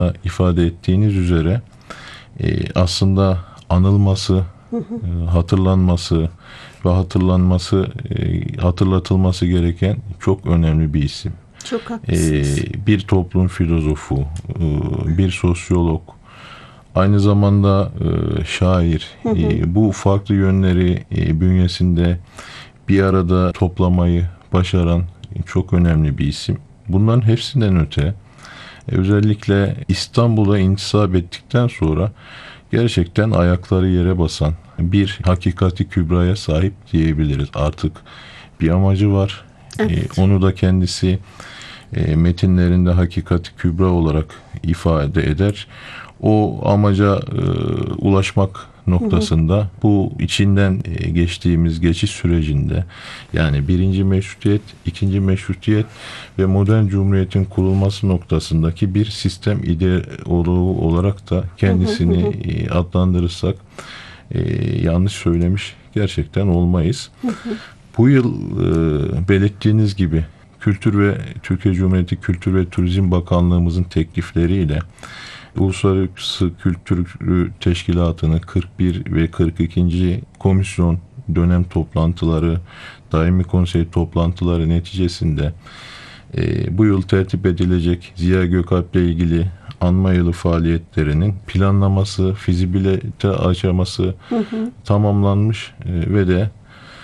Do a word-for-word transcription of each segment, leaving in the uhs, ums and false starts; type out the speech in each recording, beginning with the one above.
ifade ettiğiniz üzere e, aslında anılması, e, hatırlanması ve hatırlanması, e, hatırlatılması gereken çok önemli bir isim. Çok haklısınız. E, bir toplum filozofu, e, bir sosyolog, aynı zamanda e, şair. Hı hı. E, bu farklı yönleri e, bünyesinde bir arada toplamayı başaran çok önemli bir isim. Bunların hepsinden öte özellikle İstanbul'a intisap ettikten sonra gerçekten ayakları yere basan bir hakikati kübraya sahip diyebiliriz. Artık bir amacı var. Evet. Ee, onu da kendisi e, metinlerinde hakikati kübra olarak ifade eder. O amaca e, ulaşmak noktasında, hı hı, bu içinden geçtiğimiz geçiş sürecinde, yani birinci meşrutiyet, ikinci meşrutiyet ve modern cumhuriyetin kurulması noktasındaki bir sistem ideoloğu olarak da kendisini hı hı hı. adlandırırsak e, yanlış söylemiş gerçekten olmayız. Hı hı. Bu yıl e, belirttiğiniz gibi Kültür ve Türkiye Cumhuriyeti Kültür ve Turizm Bakanlığımızın teklifleriyle Uluslararası Kültür Teşkilatı'nın kırk bir ve kırk ikinci komisyon dönem toplantıları, daimi konsey toplantıları neticesinde e, bu yıl tertip edilecek Ziya Gökalp'le ilgili anma yılı faaliyetlerinin planlaması, fizibilite aşaması hı hı. tamamlanmış e, ve de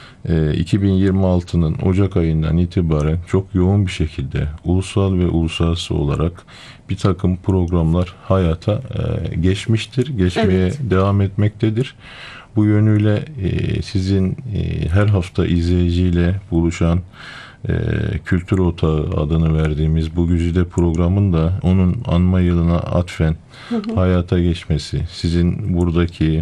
iki bin yirmi altının Ocak ayından itibaren çok yoğun bir şekilde ulusal ve uluslararası olarak bir takım programlar hayata geçmiştir, geçmeye evet. devam etmektedir. Bu yönüyle sizin her hafta izleyiciyle buluşan Kültür Otağı adını verdiğimiz bu güzide programın da onun anma yılına atfen hı hı. hayata geçmesi, sizin buradaki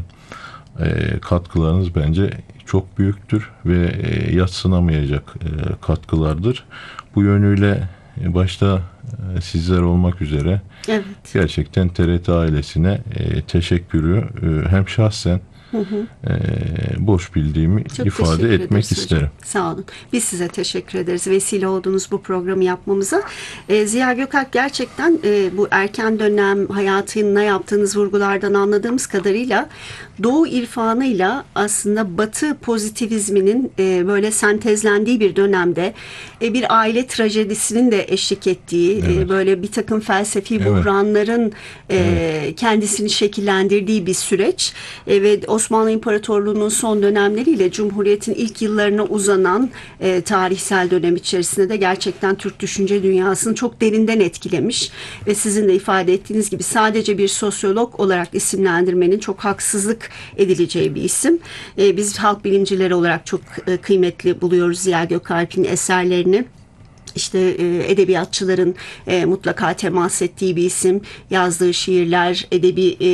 katkılarınız bence çok büyüktür ve yadsınamayacak katkılardır. Bu yönüyle başta sizler olmak üzere evet. gerçekten T R T ailesine teşekkürü hem şahsen Hı hı. E, boş bildiğimi Çok ifade etmek isterim. Hocam. Sağ olun. Biz size teşekkür ederiz. Vesile oldunuz bu programı yapmamıza. E, Ziya Gökalp gerçekten e, bu erken dönem hayatına yaptığınız vurgulardan anladığımız kadarıyla Doğu irfanıyla aslında Batı pozitivizminin e, böyle sentezlendiği bir dönemde e, bir aile trajedisinin de eşlik ettiği, evet. e, böyle bir takım felsefi evet. buhranların e, evet. kendisini şekillendirdiği bir süreç e, ve Osmanlı İmparatorluğu'nun son dönemleriyle Cumhuriyet'in ilk yıllarına uzanan e, tarihsel dönem içerisinde de gerçekten Türk düşünce dünyasını çok derinden etkilemiş ve sizin de ifade ettiğiniz gibi sadece bir sosyolog olarak isimlendirmenin çok haksızlık edileceği bir isim. E, biz halk bilimcileri olarak çok e, kıymetli buluyoruz Ziya Gökalp'in eserlerini. İşte e, edebiyatçıların e, mutlaka temas ettiği bir isim, yazdığı şiirler, edebi e,